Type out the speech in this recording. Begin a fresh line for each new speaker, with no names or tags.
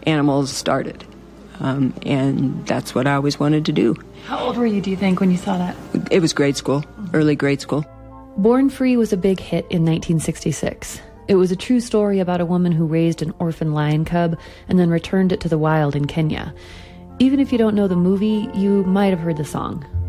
animals started. And that's what I always wanted to do.
How old were you, do you think, when you saw that?
It was grade school, early grade school.
Born Free was a big hit in 1966. It was a true story about a woman who raised an orphan lion cub and then returned it to the wild in Kenya. Even if you don't know the movie, you might have heard the song.